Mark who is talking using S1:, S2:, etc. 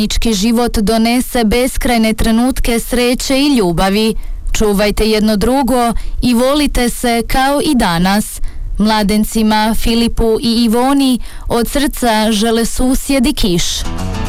S1: Zajednički život donese beskrajne trenutke sreće i ljubavi. Čuvajte jedno drugo i volite se kao i danas. Mladencima Filipu i Ivoni od srca žele susjed i Kiš.